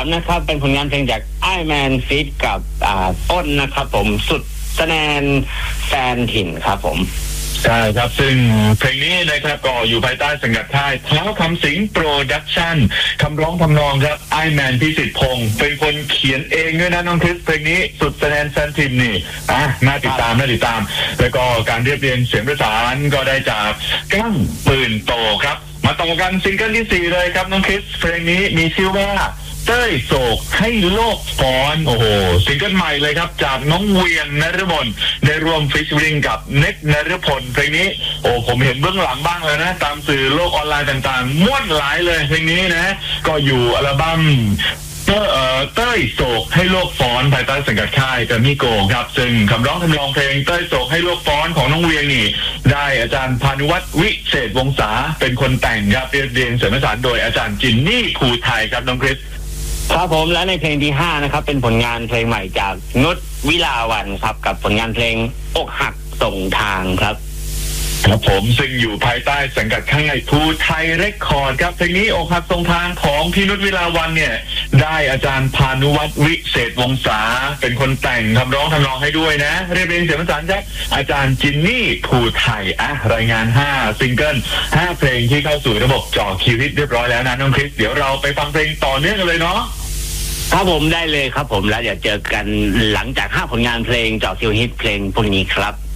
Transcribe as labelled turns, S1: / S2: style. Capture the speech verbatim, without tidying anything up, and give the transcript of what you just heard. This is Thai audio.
S1: ามนะครับเป็นผลงานเพลงจากไอแมนฟีทกับอ่าต้นนะครับผมสุดสแนนแฟนถิ่นครับผม
S2: ใช่ครับซึ่งเพลงนี้นะครับก็อยู่ภายใต้สังกัดค่ายเท้าคำสิงโปรดักชั่นคำร้องทำนองครับไอแมนพิสิทธิ์พงศ์เป็นคนเขียนเองด้วยนะน้องคริสเพลงนี้สุดแสดงแฟนทีมนี่อ่ะน่าติดตามน่าติดตามแล้วก็การเรียบเรียงเสียงประสานก็ได้จากกั้งปืนโตครับมาต่อกันซิงเกิลที่สี่เลยครับน้องคริสเพลงนี้มีชื่อว่าเต้ยโศกให้โลกฟ้อนโอ้โหซิงเกิลใหม่เลยครับจากน้องเวียงนฤมลได้ร่วมฟิชริงกับเน็กนฤพลเพลงนี้โอ้ผมเห็นเบื้องหลังบ้างแล้วนะตามสื่อโลกออนไลน์ต่างๆม่วนหลายเลยเพลงนี้นะก็อยู่อัลบั้มเต้ยเอ่อเต้ยโศกให้โลกฟ้อนภายใต้สังกัดค่ายแกรมมี่โกลด์ครับซึ่งคำร้องทำนองเพลงเต้ยโศกให้โลกฟ้อนของน้องเวียงนี่ได้อาจารย์พานุวัฒน์วิเศษวงศาเป็นคนแต่งครับเรียบเรียงเสียงประสานโดยอาจารย์จินนี่ภูไทยครับน้องคริส
S1: ครับผมและในเพลงที่ห้านะครับเป็นผลงานเพลงใหม่จากนุชวิลาวันครับกับผลงานเพลงอกหักส่งทางครับ
S2: ครับผมซึ่งอยู่ภายใต้สังกัดค่ายภูไทยเรคคอร์ดครับเพลงนี้อกหักส่งทางของพี่นุชวิลาวันเนี่ยได้อาจารย์พานุวัฒน์วิเศษวงศาเป็นคนแต่งคำร้องทำนองให้ด้วยนะเรียบเรียงเสียงประสานจากอาจารย์จินนี่ภูไทยอ่ะรายงานห้าซิงเกิลห้าเพลงที่เข้าสู่ระบบจ่อคิวฮิตเรียบร้อยแล้วนะน้องคริสเดี๋ยวเราไปฟังเพลงต่อเนื่องกันเลยเนาะ
S1: ครับผมได้เลยครับผมแล้วเดี๋ยวเจอกันหลังจากห้าผลงานเพลงเจาะคิวฮิตเพลงพวกนี้ครับ